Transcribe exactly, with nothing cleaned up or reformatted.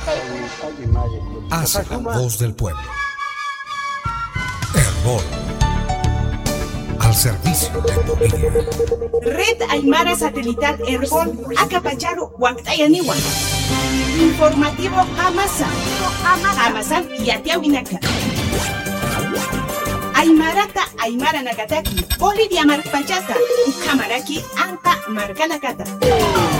Hace la voz del pueblo. Hermón. Al servicio de Bolivia. Red Aymara Satelital Herbol Acapacharu Huactayaniwan. Informativo Hamasan. Hamasan Yatiawinaka. Aymarata Aymara Nakataki. Bolivia Marpachata. Ukamaraki Anta Marcanacata.